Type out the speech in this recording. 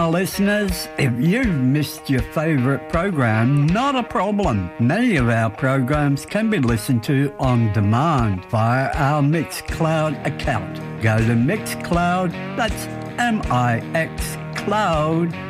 Listeners, if you've missed your favourite program, not a problem. Many of our programs can be listened to on demand via our Mixcloud account. Go to Mixcloud, that's Mixcloud